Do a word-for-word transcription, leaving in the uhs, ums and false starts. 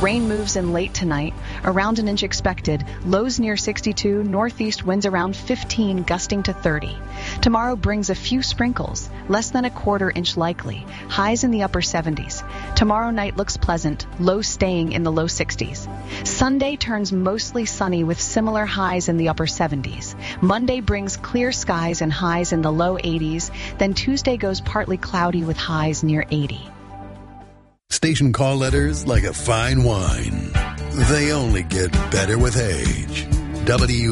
Rain moves in late tonight, around an inch expected, lows near sixty-two, northeast winds around fifteen, gusting to thirty. Tomorrow brings a few sprinkles, less than a quarter inch likely, highs in the upper seventies. Tomorrow night looks pleasant, lows staying in the low sixties. Sunday turns mostly sunny with similar highs in the upper seventies. Monday brings clear skies and highs in the low eighties. Then Tuesday goes partly cloudy with highs near eighty. Station call letters like a fine wine. They only get better with age. W